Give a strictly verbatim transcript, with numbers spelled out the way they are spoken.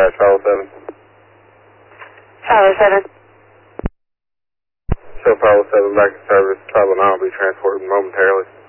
dispatch, Charlie seven. Charlie seven. Show Charlie seven back to service. Trouble nine will be transported momentarily.